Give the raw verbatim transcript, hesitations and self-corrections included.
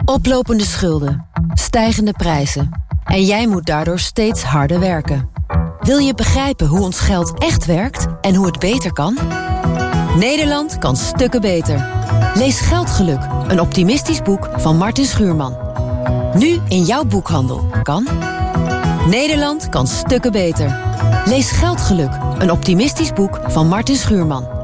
Oplopende schulden, stijgende prijzen. En jij moet daardoor steeds harder werken. Wil je begrijpen hoe ons geld echt werkt en hoe het beter kan? Nederland kan stukken beter. Lees Geldgeluk, een optimistisch boek van Martin Schuurman. Nu in jouw boekhandel. Kan? Nederland kan stukken beter. Lees Geldgeluk, een optimistisch boek van Martin Schuurman.